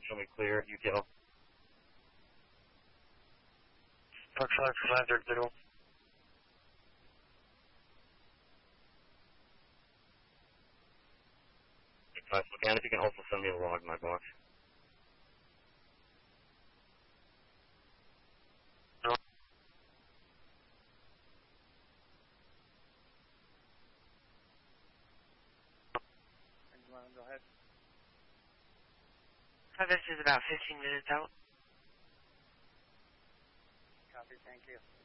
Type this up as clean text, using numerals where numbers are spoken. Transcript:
show me clear. UTL. Park 530. And if you can also send me a log in my box. No. Go ahead. This is about 15 minutes out. Copy, thank you.